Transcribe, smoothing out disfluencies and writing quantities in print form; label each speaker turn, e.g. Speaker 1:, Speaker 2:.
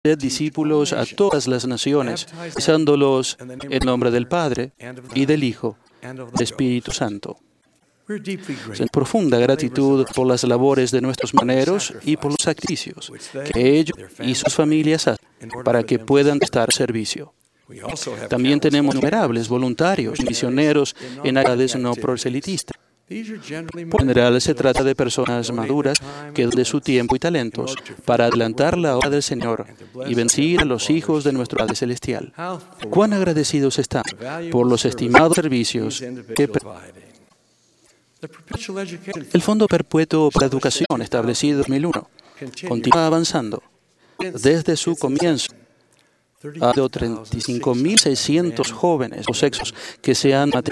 Speaker 1: discípulos a todas las naciones, bautizándolos en el nombre del Padre y del Hijo y del Espíritu Santo. En profunda gratitud por las labores de nuestros misioneros y por los sacrificios que ellos y sus familias hacen para que puedan estar al servicio. También tenemos innumerables voluntarios, misioneros en actividades no proselitistas. Por general, se trata de personas maduras que dan de su tiempo y talentos para adelantar la obra del Señor y bendecir a los hijos de nuestro Padre Celestial. Cuán agradecidos estamos por los estimados servicios que el Fondo Perpetuo para la Educación, establecido en 2001, continúa avanzando. Desde su comienzo, ha habido 35.600 jóvenes o sexos que se han